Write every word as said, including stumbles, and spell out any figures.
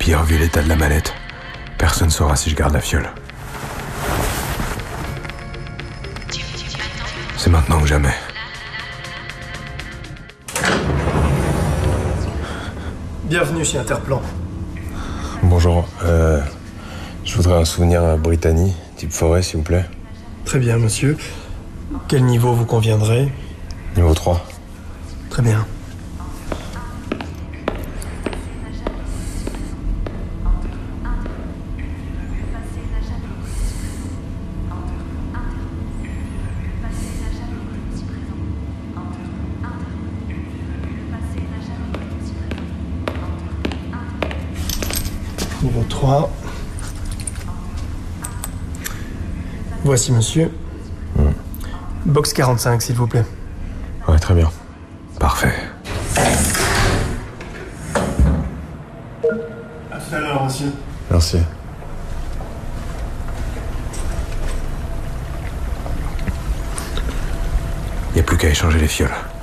pire vu l'état de la mallette. Personne saura si je garde la fiole. C'est maintenant ou jamais. Bienvenue chez Interplan. Bonjour, euh, je voudrais un souvenir Brittany, type forêt, s'il vous plaît. Très bien, monsieur. Quel niveau vous conviendrait? Niveau trois. Très bien. Niveau trois. Voici, monsieur. Mmh. Box quarante-cinq, s'il vous plaît. Ouais, très bien. Parfait. À tout à l'heure, monsieur. Merci. Y a plus qu'à échanger les fioles.